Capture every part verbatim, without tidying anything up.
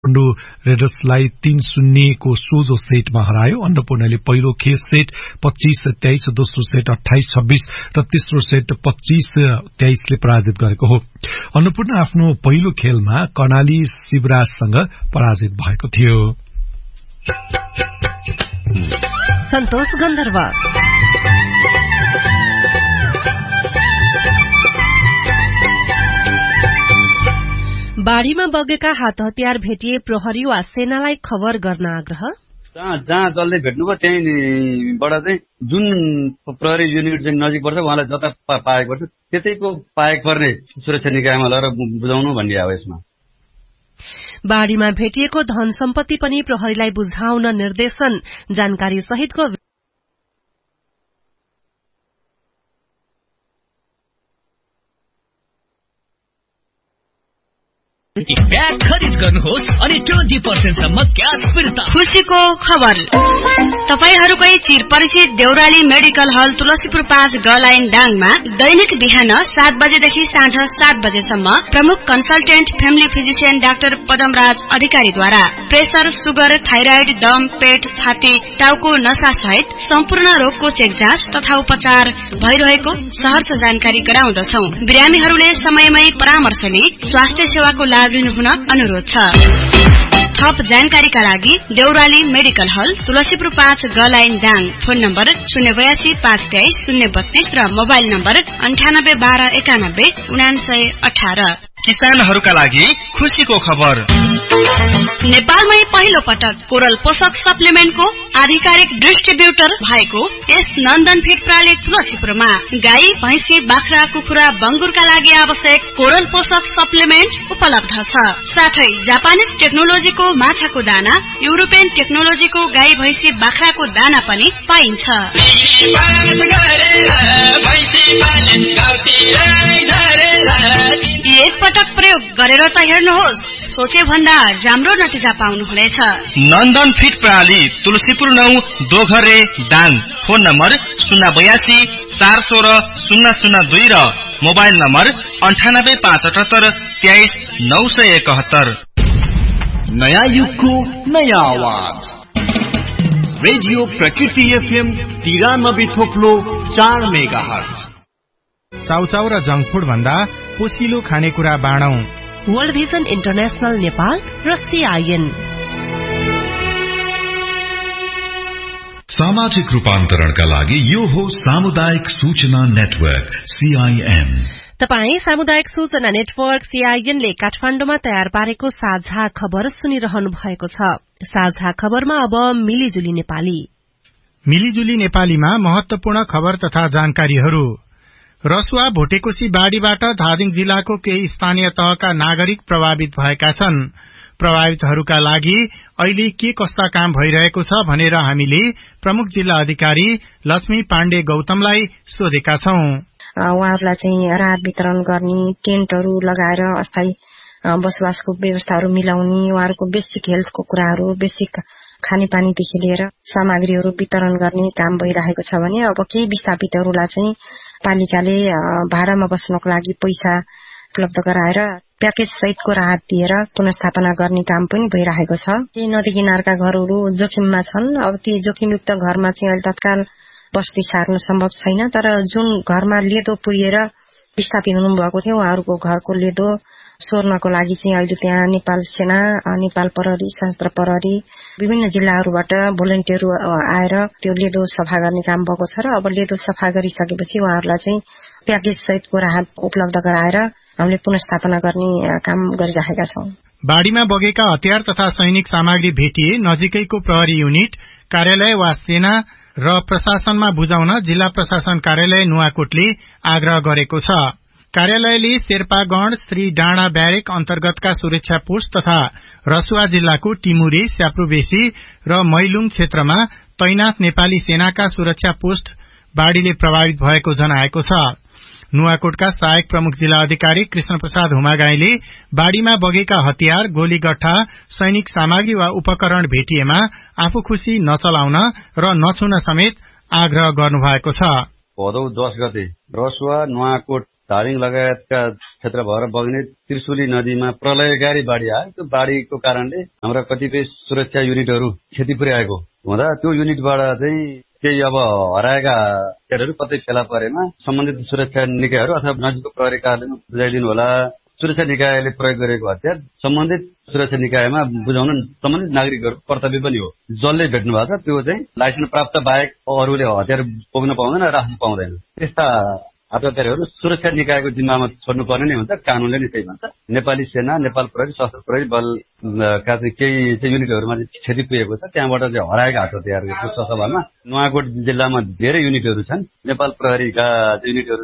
काठमाडौँ रेडर्सलाई तीन शून्य को सोझो सेटमा हरायो। अन्नपूर्णले पहिलो खेल सेट पच्चीस तेइस, दोस्रो सेट अट्ठाइस छब्बीस र तेस्रो सेट पच्चीस तेइस ले पराजित गरेको हो। अन्नपूर्ण आफ्नो पहिलो खेलमा कर्णाली शिवराजसँग पराजित भएको थियो। सन्तोष गन्धर्व बाढ़ीमा बगेका हात हतियार भेटिए प्रहरी वा सेनालाई खबर गर्न आग्रह। जहाँ जहाँ जसले भेट्नुभयो त्यहीँबाट चाहिँ जुन प्रहरी युनिट चाहिँ नजिक पर्छ उहाँलाई जता पाएको पर्छ त्यतैको पाएको पर्ने सुरक्षा निकायमा लगेर बुझाउनु भन्ने हो। यसमा बाढ़ीमा भेटिएको धन सम्पत्ति पनि प्रहरीलाई बुझाउन निर्देशन। जानकारी सहितको ब्याग खरिद गर्नुहोस् अनि ट्वेन्टी पर्सेन्ट सम्म क्याश फिर्ता। खुशीको खबर, तपाईहरूकै चिरपरिचित देउराली मेडिकल हल तुलसीपुर पाँच ग लाइन डाङमा दैनिक बिहान सात बजेदेखि साँझ सात बजेसम्म प्रमुख consultant family physician doctor Padamraj अधिकारीद्वारा प्रेसर, सुगर, थाइराइड, दम, पेट, छाती, टाउको नसा सहित सम्पूर्ण रोगको चेक जाँच तथा उपचार भइरहेको सहर्ष जानकारी गराउँदछौ। बिरामीहरूले समयमै परामर्श लिई स्वास्थ्य सेवाको लाभ लिनुहुन अनुरोध छ। थप जानकारीका लागि देउराली मेडिकल हल तुलसीपुर पाँच ग लाइन दाङ। फोन नम्बर शून्य बयासी पाँच तेइस शून्य बत्तीस र मोबाइल नम्बर अन्ठानब्बे बाह्र एकानब्बे उनासय अठार। किसानहरूका लागि खुशीको खबर, नेपालमै पहिलो पटक कोरल पोषक सप्लिमेन्टको आधिकारिक डिस्ट्रिब्युटर भएको यस नन्दन फिड प्रणाली तुलसीपुरमा गाई, भैँसी, बाख्रा, कुखुरा, बंगुरका लागि आवश्यक कोरल पोषक सप्लिमेन्ट उपलब्ध छ। साथै जापानिज टेक्नोलोजीको माछाको दाना, युरोपियन टेक्नोलोजीको गाई, भैँसी, बाख्राको दाना पनि पाइन्छ। एक पटक प्रयोग गरेर त हेर्नुहोस्, सोचे भन्दा राम्रो नतिजा पाउनुहुनेछ। नन्दन फिड प्रणाली तुलसीपुर नौ दोघरे दाङ। फोन नम्बर शून्य बयासी चार सोह्र शून्य शून्य दुई र मोबाइल नम्बर अन्ठानब्बे पाँच अठहत्तर तेइस नौ सय एकहत्तर। नयाँ युगको नयाँ आवाज रेडियो प्रकृति एफएम तिरानब्बे थोप्लो चार मेगा हर्ज। चाउचाउ र जंक फूड भन्दा पोसिलो खानेकुरा बाँडौं। वर्ल्ड भिजन इन्टरनेशनल नेपाल र सीआईएन। सामाजिक रूपान्तरणका लागि यो हो सामुदायिक सूचना नेटवर्क सीआईएन। तपाई सामुदायिक सूचना नेटवर्क सीआईएन ले काठमाडौँमा तयार पारेको साझा खबर सुनिरहनु भएको छ। साझा खबरमा अब मिलिजुली नेपाली। मिलिजुली नेपालीमा महत्वपूर्ण खबर तथा जानकारीहरू। रसुवा भोटेकोशी बाढ़ीबाट धादिङ जिल्लाको केही स्थानीय तहका नागरिक प्रभावित भएका छन्। प्रभावितहरूका लागि अहिले के कस्ता काम भइरहेको छ भनेर हामीले प्रमुख जिल्ला अधिकारी लक्ष्मी पाण्डे गौतमलाई सोधेका छौं। उहाँहरूलाई चाहिँ राहत वितरण गर्ने, टेन्टहरू लगाएर अस्थायी बसोबासको व्यवस्थाहरू मिलाउने, उहाँहरूको बेसिक हेल्थको कुराहरू, बेसिक खानेपानीदेखि लिएर सामग्रीहरू वितरण गर्ने काम भइरहेको छ भने अब केही विस्थापितहरूलाई चाहिँ पालिकाले भाडामा बस्नको लागि पैसा उपलब्ध गराएर प्याकेज सहितको राहत दिएर पुनर्स्थापना गर्ने काम पनि भइरहेको छ। केही नदी किनारका घरहरू जोखिममा छन्। अब ती जोखिमयुक्त घरमा चाहिँ अहिले तत्काल बस्ती सार्न सम्भव छैन, तर जुन घरमा लेदो पुरिएर विस्थापित हुनुभएको थियो उहाँहरूको घरको लेदो सोर्नको लागि चाहिँ अहिले त्यहाँ नेपाल सेना, नेपाल प्रहरी, सशस्त्र प्रहरी, विभिन्न जिल्लाहरूबाट भोलिन्टियर आएर त्यो लेदो सफा गर्ने काम भएको छ र अब लेदो सफा गरिसकेपछि उहाँहरूलाई चाहिँ प्याकेज सहितको राहत उपलब्ध गराएर हामीले पुनर्स्थापना गर्ने काम गरिरहेका छौं। बाढ़ीमा बगेका हतियार तथा सैनिक सामग्री भेटिए नजिकैको प्रहरी युनिट, कार्यालय वा सेना र प्रशासनमा बुझाउन जिल्ला प्रशासन कार्यालय नुवाकोटले आग्रह गरेको छ। कार्यालयले शेर्पागढ़, श्री डाँडा ब्यारेक अन्तर्गतका सुरक्षा पोस्ट तथा रसुवा जिल्लाको टिमुरे, स्याप्रुबेसी र मैलुङ क्षेत्रमा तैनाथ नेपाली सेनाका सुरक्षा पोस्ट बाढ़ीले प्रभावित भएको जनाएको छ। नुवाकोटका सहायक प्रमुख जिल्ला अधिकारी कृष्ण प्रसाद हुमागाईले बाढ़ीमा बगेका हतियार, गोलीगट्ठा, सैनिक सामग्री वा उपकरण भेटिएमा आफू खुशी नचलाउन र नछुन समेत आग्रह गर्नुभएको छ। भदौ दस गते रसुवा, नुवाकोट धादिङ लगायतका क्षेत्र भएर बग्ने त्रिशुली नदीमा प्रलयकारी बाढी आयो। त्यो बाढीको कारणले हाम्रा कतिपय सुरक्षा युनिटहरू क्षति पुर्याएको हुँदा त्यो युनिटबाट चाहिँ केही अब हराएका हतियारहरू कतै फेला परेमा सम्बन्धित सुरक्षा निकायहरू अथवा नजिकको प्रहरी कार्यालयमा बुझाइदिनु होला। सुरक्षा निकायले प्रयोग गरेको हतियार सम्बन्धित सुरक्षा निकायमा बुझाउन सम्बन्धित नागरिकहरूको कर्तव्य पनि हो। जसले भेट्नु भएको छ त्यो चाहिँ लाइसेन्स प्राप्त बाहेक अरूले हतियार बोक्न पाउँदैन, राख्न पाउँदैन। त्यस्ता हतियारहरू सुरक्षा निकायको जिम्मामा छोड्नुपर्ने नै हुन्छ। कानूनले नै त्यही भन्छ। नेपाली सेना, नेपाल प्रहरी, सशस्त्र प्रहरी बलका चाहिँ केही चाहिँ युनिटहरूमा क्षति पुगेको छ। त्यहाँबाट चाहिँ हराएका हतियारहरूको ससभामा नुवाकोट जिल्लामा धेरै युनिटहरू छन्। नेपाल प्रहरीका युनिटहरू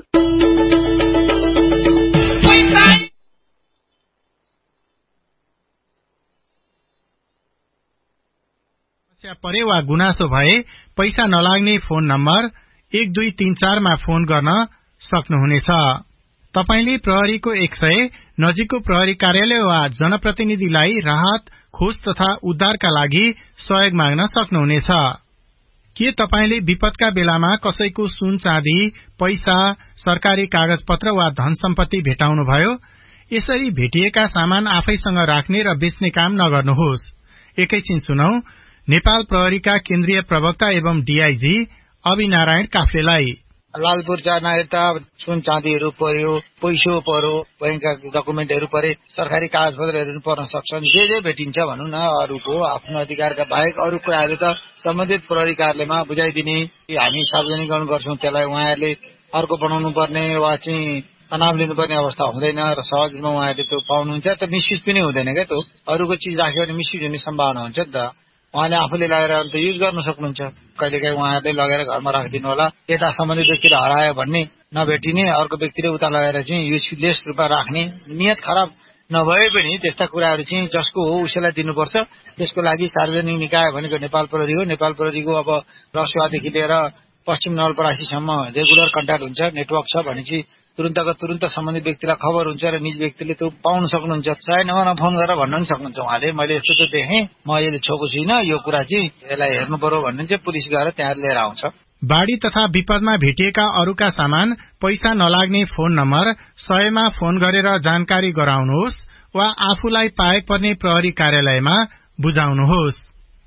परे वा गुनासो भए पैसा नलाग्ने फोन नम्बर एक दुई तीन चारमा फोन गर्न सक्नुहुनेछ। तपाईले प्रहरीको एक सय नजिकको प्रहरी कार्यालय वा जनप्रतिनिधिलाई राहत, खोज तथा उद्धारका लागि सहयोग माग्न सक्नुहुनेछ। के तपाईले विपदका बेलामा कसैको सुन चाँदी, पैसा, सरकारी कागज पत्र वा धन सम्पत्ति भेटाउनुभयो? यसरी भेटिएका सामान आफैसँग राख्ने र बेच्ने काम नगर्नुहोस्। एकैछिन सुनौ नेपाल प्रहरीका केन्द्रीय प्रवक्ता एवं डीआईजी अभिनारायण काफ्लेलाई। लालपुर जान यता सुन चाँदीहरू पर्यो, पैसो पर्यो, बैंकका डकुमेन्टहरू परे, सरकारी कागजपत्रहरू पर्न सक्छन्। जे जे भेटिन्छ भनौँ न, अरूको आफ्नो अधिकारका बाहेक अरू कुराहरू त सम्बन्धित प्रहरी कार्यालयमा बुझाइदिने, हामी सार्वजनिकरण गर्छौं। त्यसलाई उहाँहरूले अर्को बनाउनु पर्ने वा चाहिँ तनाव लिनुपर्ने अवस्था हुँदैन र सहजमा उहाँहरूले त्यो पाउनुहुन्छ। त मिसयुज पनि हुँदैन क्या। त्यो अरूको चिज राख्यो भने मिसयुज हुने सम्भावना हुन्छ नि त। उहाँले आफूले लगेर अन्त युज गर्न सक्नुहुन्छ। कहिलेकाहीँ उहाँहरूले लगेर घरमा राखिदिनु होला। यता सम्बन्धित व्यक्तिले हरायो भन्ने नभेटिने, अर्को व्यक्तिले उता लगेर चाहिँ युजलेस रूपमा राख्ने, नियत खराब नभए पनि त्यस्ता कुराहरू चाहिँ जसको हो उसैलाई दिनुपर्छ। त्यसको लागि सार्वजनिक निकाय भनेको नेपाल प्रहरी हो। नेपाल प्रहरीको अब रसुवादेखि लिएर पश्चिम नवलपरासीसम्म रेगुलर कन्ट्याक्ट हुन्छ, नेटवर्क छ भनेपछि तुरन्तको तुरन्त सम्बन्धित व्यक्तिलाई खबर हुन्छ र निज व्यक्तिले त्यो पाउन सक्नुहुन्छ। सय नम्बरमा फोन गरेर भन्न पनि सक्नुहुन्छ उहाँले, मैले यस्तो त्यो देखेँ, म यसले छोएको छुइनँ, यो कुरा चाहिँ यसलाई हेर्नु पर्यो भन्ने चाहिँ पुलिस गएर त्यहाँ लिएर आउँछ। बाढ़ी तथा विपदमा भेटिएका अरूका सामान, पैसा नलाग्ने फोन नम्बर सयमा फोन गरेर जानकारी गराउनुहोस् वा आफूलाई पाए पर्ने प्रहरी कार्यालयमा बुझाउनुहोस्।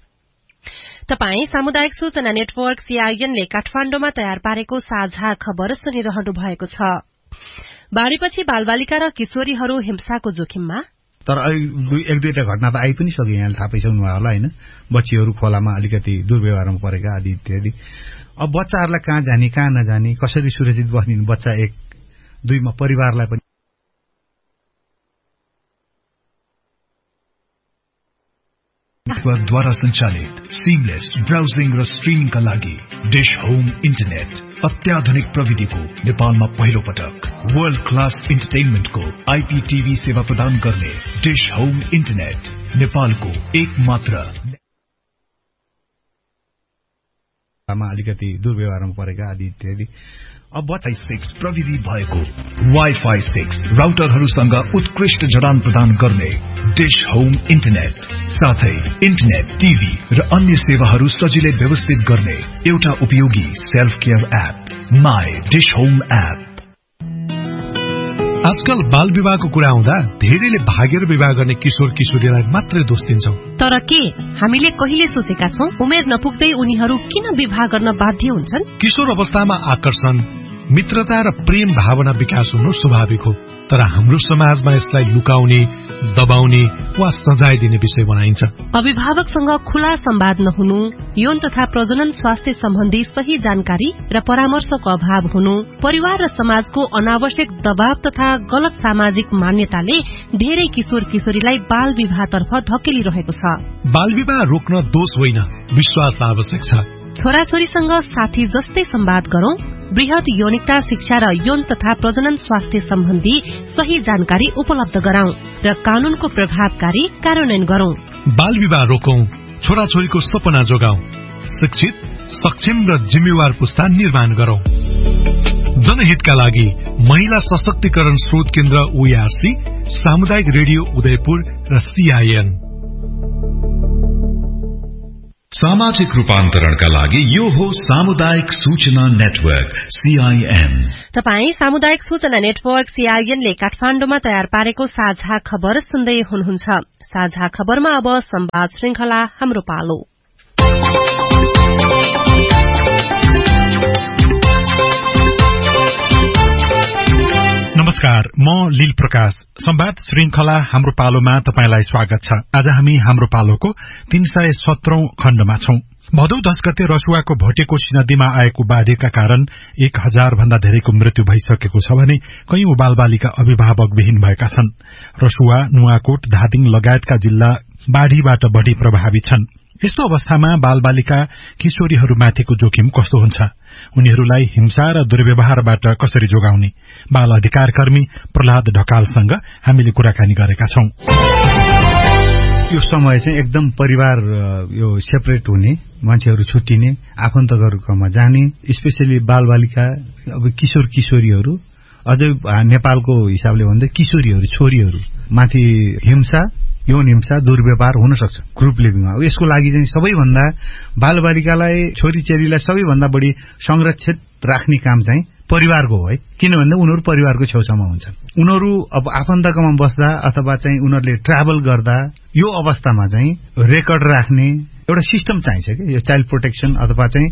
तपाई सामुदायिक सूचना नेटवर्क सीआईएनले काठमाण्डुमा तयार पारेको साझा खबर सुनिरहनु भएको छ। बाढ़ीपछि बालबालिका र किशोरीहरू हिंसाको जोखिममा, तर एक दुईटा घटना त आइ पनि सक्यो। यहाँ थाहा पाइसक्नु भयो होला हैन, बच्चीहरू खोलामा अलिकति दुर्व्यवहारमा परेका आदि इत्यादि। अब बच्चाहरूलाई कहाँ जाने, कहाँ नजाने, कसरी सुरक्षित बस्ने, बच्चा एक दुईमा परिवारलाई पनि द्वारा सञ्चालित सिमलेस ब्राउजिङ र स्ट्रिमिङका लागि डिश होम इन्टरनेट अत्याधुनिक प्रविधिको नेपालमा पहिलो पटक वर्ल्ड क्लास इन्टरटेनमेन्टको आईपीटीभी सेवा प्रदान गर्ने डिश होम इन्टरनेट नेपालको एक मात्र अलिकति दुर्व्यवहारमा परेका आदि इत्यादि। अब वाइफाई सिक्स प्रविधि भएको वाइफाई सिक्स राउटरहरूसँग उत्कृष्ट जडान प्रदान गर्ने डिश होम इन्टरनेट, साथै इन्टरनेट, टीभी र अन्य सेवाहरू सजिलै व्यवस्थित गर्ने एउटा उपयोगी self care app, my dish home app. आजकल बाल विवाहको कुरा आउँदा धेरैले भागेर विवाह गर्ने किशोर किशोरीलाई मात्रै दोष दिन्छौं। तर के हामीले कहिले सोचेका छौं उमेर नपुग्दै उनीहरू किन विवाह गर्न बाध्य हुन्छन्? किशोर अवस्थामा आकर्षण, मित्रता र प्रेम भावना विकास हुनु स्वाभाविक हो, तर हाम्रो समाजमा यसलाई लुकाउने, दबाउने वा सजाय दिने विषय बनाइन्छ। अभिभावकसँग खुला संवाद नहुनु, यौन तथा प्रजनन स्वास्थ्य सम्बन्धी सही जानकारी र परामर्शको अभाव हुनु, परिवार र समाजको अनावश्यक दबाव तथा गलत सामाजिक मान्यताले धेरै किशोर किशोरीलाई बाल विवाहतर्फ धकेलिरहेको छ। बाल विवाह रोक्न दोष होइन, विश्वास आवश्यक छ। छोराछोरीसँग साथी जस्तै संवाद गरौं, वृहत यौनिकता शिक्षा र यौन तथा प्रजनन स्वास्थ्य सम्बन्धी सही जानकारी उपलब्ध गराउँ र कानूनको प्रभावकारी कार्यान्वयन गरौं। बाल विवाह रोकौं, छोराछोरीको सपना जोगाउँ, शिक्षित, सक्षम र जिम्मेवार पुस्ता निर्माण गरौं। जनहितका लागि महिला सशक्तिकरण स्रोत केन्द्र ओईआरसी, सामुदायिक रेडियो उदयपुर र सीआईएन। सामाजिक रूपान्तरणका लागि यो हो सामुदायिक सूचना नेटवर्क सीआईएन। तपाई सामुदायिक सूचना नेटवर्क सीआईएन ले काठमाण्डुमा तयार पारेको साझा खबर सुन्दै हुनुहुन्छ। साझा खबरमा अब संवाद श्रृंखला हाम्रो पालो। नमस्कार, म लील प्रकाश। संवाद श्रृंखला हाम्रो पालोमा तपाईंलाई स्वागत छ। आज हामी हाम्रो पालोको तीन सय सत्रौं खण्डमा छौं। भदौ दश गते रसुवाको भोटेकोशी नदीमा आएको बाढ़ीका कारण एक हजार भन्दा धेरैको मृत्यु भइसकेको छ भने कैयौं बालबालिका अभिभावकविहीन भएका छन्। रसुवा, नुवाकोट, धादिङ लगायतका जिल्ला बाढ़ीबाट बढ़ी प्रभावित छन्। यस्तो अवस्थामा बालबालिका किशोरीहरूमाथिको जोखिम कस्तो हुन्छ, उनीहरूलाई हिंसा र दुर्व्यवहारबाट कसरी जोगाउने, बाल अधिकार कर्मी प्रहलाद ढकालसँग हामीले कुराकानी गरेका छौं। यो समय चाहिँ एकदम परिवार यो सेपरेट हुने, मान्छेहरू छुट्टिने, आफन्तहरूकोमा जाने, स्पेशली बालबालिका अब किशोर किशोरीहरू, अझै नेपालको हिसाबले भन्दा किशोरीहरू छोरीहरू माथि हिंसा, यौन हिंसा, दुर्व्यवहार हुन सक्छ ग्रुप लिभिङमा। यसको लागि चाहिँ सबैभन्दा बालबालिकालाई, छोरीचेलीलाई सबैभन्दा बढी संरक्षित राख्ने काम चाहिँ परिवारको हो है, किनभने उनीहरू परिवारको छेउछाउमा हुन्छन्। उनीहरू अब आफन्तकोमा बस्दा अथवा चाहिँ उनीहरूले ट्राभल गर्दा यो अवस्थामा चाहिँ रेकर्ड राख्ने एउटा सिस्टम चाहिन्छ कि, यो चाइल्ड प्रोटेक्सन अथवा चाहिँ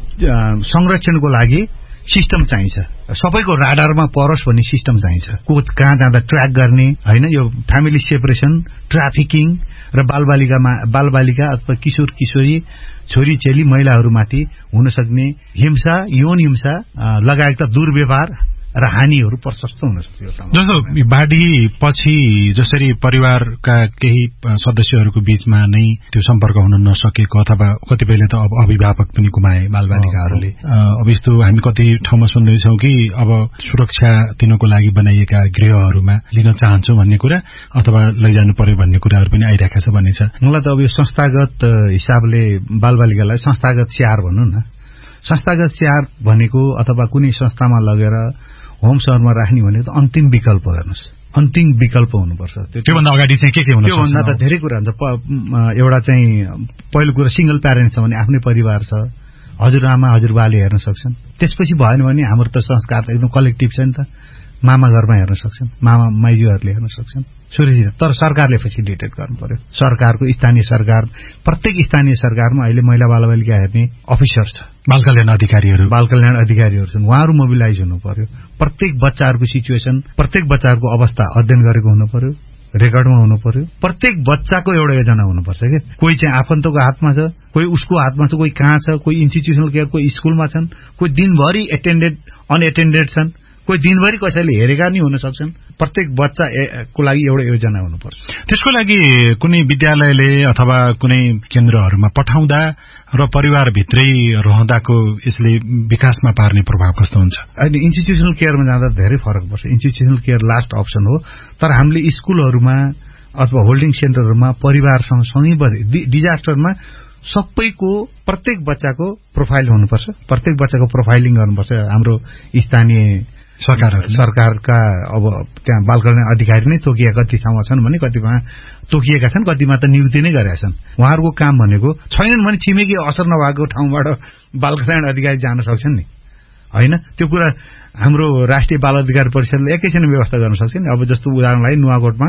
संरक्षणको लागि सिस्टम चाहिन्छ। सबैको राडारमा परोस् भन्ने सिस्टम चाहिन्छ। को कहाँ जाँदा ट्र्याक गर्ने हैन, यो फ्यामिली सेपरेसन, ट्राफिकिङ र बालबालिकामा बालबालिका अथवा किशोर किशोरी, छोरी चेली, महिलाहरूमाथि हुन सक्ने हिंसा, यौन हिंसा लगायतका दुर्व्यवहार र हानिहरू प्रशस्त हुन सक्छ। जस्तो बाढ़ी पछि जसरी परिवारका केही सदस्यहरूको बीचमा नै त्यो सम्पर्क हुन नसकेको अथवा कतिपयले त अब अभिभावक पनि गुमाए बालबालिकाहरूले। अब यस्तो हामी कति ठाउँमा सुन्दैछौँ कि अब सुरक्षा दिनको लागि बनाइएका गृहहरूमा लिन चाहन्छौँ भन्ने कुरा अथवा लैजानु पर्यो भन्ने कुराहरू पनि आइरहेका छ भन्ने छ। मलाई त अब यो संस्थागत हिसाबले बालबालिकालाई संस्थागत स्याहार भन्नु न, संस्थागत स्याहार भनेको अथवा कुनै संस्थामा लगेर होम सहरमा राख्ने भनेको त अन्तिम विकल्प हेर्नुहोस्, अन्तिम विकल्प हुनुपर्छ। त्योभन्दा अगाडि चाहिँ के के हुन सक्छ? त्योभन्दा त धेरै कुरा हुन्छ। एउटा चाहिँ पहिलो कुरा सिंगल प्यारेन्ट छ भने आफ्नै परिवार छ, हजुरआमा हजुरबाले हेर्न सक्छन्। त्यसपछि भएन भने हाम्रो त संस्कार एकदम कलेक्टिभ छ नि त, मामा घरमा हेर्न सक्छन्, मामा माइजूहरूले हेर्न सक्छन्, सुरक्षित। तर सरकारले फेसिलिटेट गर्नु पर्यो। सरकारको स्थानीय सरकार, प्रत्येक स्थानीय सरकारमा अहिले महिला बालबालिका हेर्ने अफिसर छ, बाल कल्याण अधिकारीहरू बाल कल्याण अधिकारीहरू छन्। उहाँहरू मोबिलाइज हुनु पर्यो। प्रत्येक बच्चाहरूको सिचुएसन, प्रत्येक बच्चाहरूको अवस्था अध्ययन गरेको हुनु पर्यो, रेकर्डमा हुनु पर्यो। प्रत्येक बच्चाको एउटा योजना हुनुपर्छ कि कोही चाहिँ आफन्तको हातमा छ, कोही उसको हातमा छ, कोही कहाँ छ, कोही इन्स्टिट्युसनल केयर, कोही स्कुलमा छन्, कोही दिनभरि एटेन्डेड अनएटेन्डेड छन्, कोही दिनभरि कसैले हेरेका नि हुन सक्छन्। प्रत्येक बच्चाको लागि एउटा योजना हुनुपर्छ। त्यसको लागि कुनै विद्यालयले अथवा कुनै केन्द्रहरूमा पठाउँदा र परिवारभित्रै रहँदाको यसले विकासमा पार्ने प्रभाव कस्तो हुन्छ? अहिले इन्स्टिट्युसनल केयरमा जाँदा धेरै फरक पर्छ। इन्स्टिट्युसनल केयर लास्ट अप्सन हो, तर हामीले स्कुलहरूमा अथवा होल्डिङ सेन्टरहरूमा परिवारसँग सँगै डिजास्टरमा सबैको प्रत्येक बच्चाको प्रोफाइल हुनुपर्छ। प्रत्येक बच्चाको प्रोफाइलिङ गर्नुपर्छ। हाम्रो स्थानीय सरकार सरकारका अब त्यहाँ बाल कल्याण अधिकारी नै तोकिएका कति ठाउँमा छन् भने कतिमा तोकिएका छन्, कतिमा त नियुक्ति नै गरेका छन्। उहाँहरूको काम भनेको छैनन् भने छिमेकी असर नभएको ठाउँबाट बाल कल्याण अधिकारी जान सक्छन् नि, होइन? त्यो कुरा हाम्रो राष्ट्रिय बाल अधिकार परिषदले एकैछिन व्यवस्था गर्न सक्छ नि। अब जस्तो उदाहरणलाई नुवाकोटमा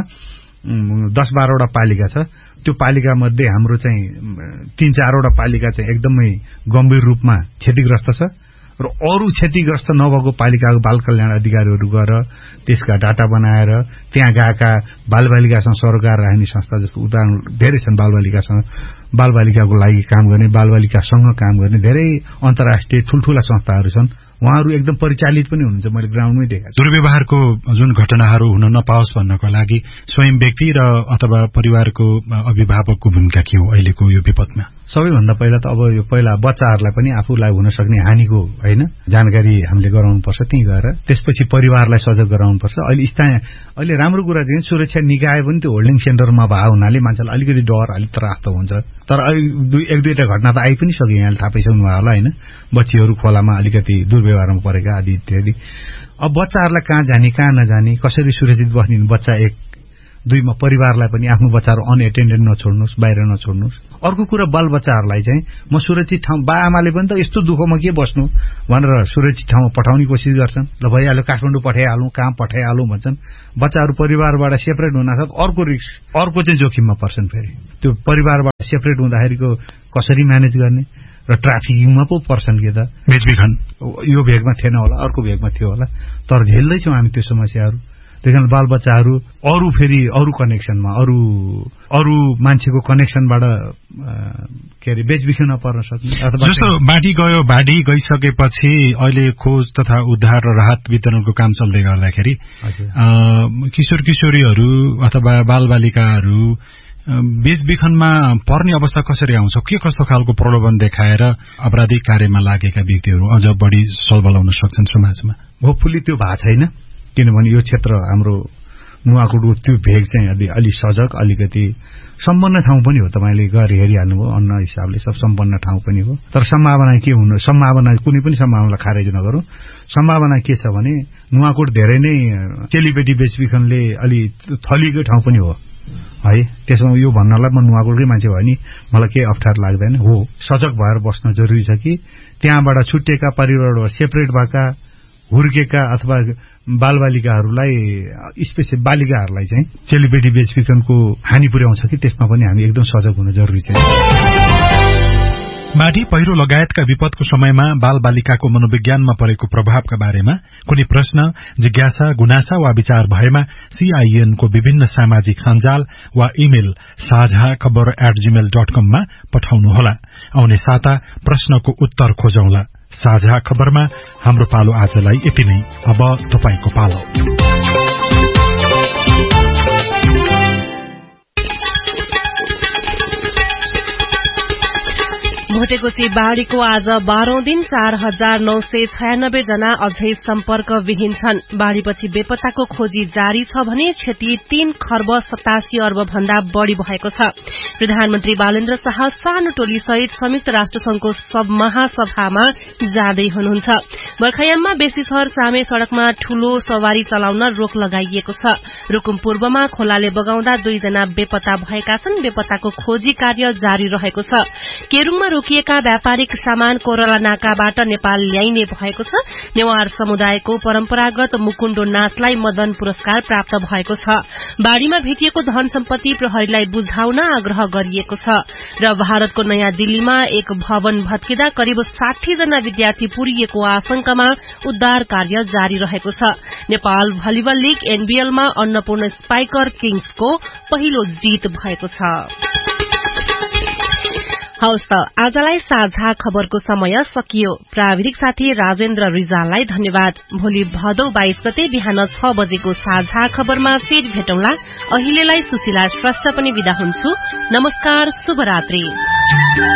दस बाह्रवटा पालिका छ, त्यो पालिका मध्ये हाम्रो चाहिँ तीन चारवटा पालिका चाहिँ एकदमै गम्भीर रूपमा क्षतिग्रस्त छ र अरू क्षतिग्रस्त नभएको पालिकाको बाल कल्याण अधिकारीहरू गएर त्यसका डाटा बनाएर त्यहाँ गएका बालबालिकासँग सरोकार राख्ने संस्था, जस्तो उदाहरण धेरै छन्, बालबालिकासँग बालबालिकाको लागि काम गर्ने, बालबालिकासँग काम गर्ने धेरै अन्तर्राष्ट्रिय ठूल्ठूला संस्थाहरू छन्। उहाँहरू एकदम परिचालित पनि हुनुहुन्छ, मैले ग्राउन्डमै देखाएको छु। दुर्व्यवहारको जुन घटनाहरू हुन नपाओस् भन्नको लागि स्वयं व्यक्ति र अथवा परिवारको अभिभावकको भूमिका के हो अहिलेको यो विपदमा? सबैभन्दा पहिला त अब यो पहिला बच्चाहरूलाई पनि आफूलाई हुन सक्ने हानिको होइन जानकारी हामीले गराउनुपर्छ त्यहीँ गएर। त्यसपछि परिवारलाई सजग गराउनुपर्छ। अहिले स्थानीय अहिले राम्रो कुरा चाहिँ सुरक्षा निकाय पनि त्यो होल्डिङ सेन्टरमा भए हुनाले मान्छेलाई अलिकति डर, अलिक त्रास त हुन्छ। तर एक दुईवटा घटना त आइ पनि सक्यो, यहाँले थाहा पाइसक्नु भयो होला होइन? बच्चीहरू खोलामा अलिकति दुर्व्यवहारमा परेका आदि इत्यादि। अब बच्चाहरूलाई कहाँ जाने, कहाँ नजाने, कसरी सुरक्षित बस्ने, बच्चा एक दुईमा परिवारलाई पनि आफ्नो बच्चाहरू अनएटेन्डेड नछोड्नुहोस्, बाहिर नछोड्नुहोस्। अर्को कुरा बालबच्चाहरूलाई चाहिँ म सुरक्षित ठाउँ, बा आमाले पनि त यस्तो दुःखमा के बस्नु भनेर सुरक्षित ठाउँमा पठाउने कोसिस गर्छन्। ल भइहाल्यो, काठमाडौँ पठाइहालौँ, कहाँ पठाइहालौँ भन्छन्। बच्चाहरू परिवारबाट सेपरेट हुनासाथ अर्को रिस्क, अर्को चाहिँ जोखिममा पर्छन्। फेरि त्यो परिवारबाट सेपरेट हुँदाखेरिको कसरी म्यानेज गर्ने र ट्राफिकिङमा पो पर्छन् के त, बेचबिखन यो भेगमा थिएन होला, अर्को भेगमा थियो होला, तर झेल्दैछौँ हामी त्यो समस्याहरू। त्यही कारण बालबच्चाहरू अरू फेरि अरू कनेक्सनमा, अरू अरू मान्छेको कनेक्सनबाट के अरे बेचबिखनमा पर्न सक्ने। जस्तो बाढी गयो, बाढी गइसकेपछि अहिले खोज तथा उद्धार र राहत वितरणको काम चल्दै गर्दाखेरि किशोर किशोरीहरू अथवा बालबालिकाहरू बेचबिखनमा पर्ने अवस्था कसरी आउँछ? के कस्तो खालको प्रलोभन देखाएर अपराधिक कार्यमा लागेका व्यक्तिहरू अझ बढी सलबलाउन सक्छन् समाजमा? होपफुली त्यो भएको छैन, किनभने यो क्षेत्र हाम्रो नुवाकोटको त्यो भेग चाहिँ अलि अलि सजग, अलिकति सम्पन्न ठाउँ पनि हो। तपाईँले गएर हेरिहाल्नुभयो, अन्न हिसाबले सब सम्पन्न ठाउँ पनि हो। तर सम्भावना के हुनु, सम्भावना कुनै पनि सम्भावनालाई खारेज नगरौँ। सम्भावना के छ भने नुवाकोट धेरै नै चेलीबेटी बेचबिखनले अलि थलिएको ठाउँ पनि हो है। त्यसमा यो भन्नलाई म नुवाकोटकै मान्छे भयो नि, मलाई केही अप्ठ्यारो लाग्दैन। हो, सजग भएर बस्न जरुरी छ कि त्यहाँबाट छुट्टिएका परिवारबाट सेपरेट भएका हुर्केका अथवा बालबालिकाहरूलाई, स्पेशली बालिकाहरूलाई चाहिँ चेलीबेटी बेचबिखनको हानि पुर्याउँछ कि त्यसमा पनि हामी एकदम सजग हुन जरुरी छ। बाढी, पहिरो लगायतका विपदको समयमा बालबालिकाको मनोविज्ञानमा परेको प्रभावका बारेमा कुनै प्रश्न, जिज्ञासा, गुनासा वा विचार भएमा सीआईएनको विभिन्न सामाजिक सञ्जाल वा इमेल साझा खबर एट जीमेल डट कममा पठाउनुहोला। आउने साता प्रश्नको उत्तर खोजौंला। साझा खबरमा हाम्रो पालो आजलाई यति नै। अब तपाईको पालो। भोटेकोशी बाढ़ीको आज बाह्रौं दिन चार हजार नौ सय छयानब्बे जना अझै सम्पर्क विहीन छन्। बाढ़ीपछि बेपत्ताको खोजी जारी छ भने क्षति तीन खर्ब सतासी अर्ब भन्दा बढ़ी भएको छ। प्रधानमन्त्री बालेन्द्र शाह सानो टोली सहित संयुक्त राष्ट्र संघको सब महासभामा जाँदै हुनुहुन्छ। बर्खायाममा बेसी शहर सामे सड़कमा ठूलो सवारी चलाउन रोक लगाइएको छ। रुकुम पूर्वमा खोलाले बगाउँदा दुईजना बेपत्ता भएका छन्। बेपत्ताको खोजी कार्य जारी रहेको छ। केरूङमा रोकिएका व्यापारिक सामान कोरला नाकाबाट नेपाल ल्याइने भएको छ। नेवार समुदायको परम्परागत मुकुण्डो नाचलाई मदन पुरस्कार प्राप्त भएको छ। बाढ़ीमा भेटिएको धन सम्पत्ति प्रहरीलाई बुझाउन आग्रह गरिएको छ। र भारतको नयाँ दिल्लीमा एक भवन भत्किँदा करिब साठी जना विद्यार्थी पुरिएको आशंकामा उद्धार कार्य जारी रहेको छ। Nepal volleyball league एनबीएलमा Annapurna spiker किङ्सको पहिलो जीत भएको छ। हवस् त, आजलाई साझा खबरको समय सकियो। प्राविधिक साथी राजेन्द्र रिजाललाई धन्यवाद। भोलि भदौ बाइस गते बिहान छ बजेको साझा खबरमा फेरि भेटौँला। अहिलेलाई सुशीला श्रेष्ठ पनि विदा हुन्छु। नमस्कार, शुभरात्री।